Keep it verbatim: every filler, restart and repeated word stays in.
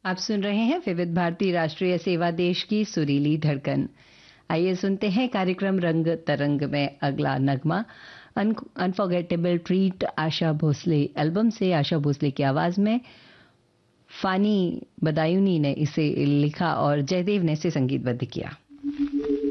आप सुन रहे हैं विविध भारती राष्ट्रीय सेवा देश की सुरीली धड़कन। आइए सुनते हैं कार्यक्रम रंग तरंग में अगला नगमा unforgettable treat Asha Bhosle album से। आशा भोसले की आवाज में फानी बदायूनी ने इसे लिखा और जयदेव ने इसे संगीतबद्ध किया।